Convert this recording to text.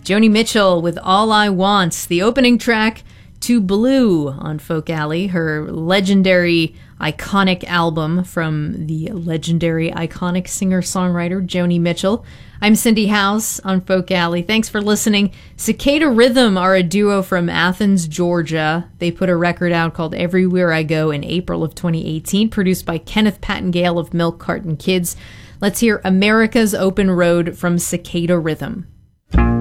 Joni Mitchell with All I Want, the opening track to Blue on Folk Alley, her legendary, iconic album from the legendary, iconic singer-songwriter Joni Mitchell. I'm Cindy House on Folk Alley. Thanks for listening. Cicada Rhythm are a duo from Athens, Georgia. They put a record out called Everywhere I Go in April of 2018, produced by Kenneth Pattengale of Milk Carton Kids. Let's hear America's Open Road from Cicada Rhythm.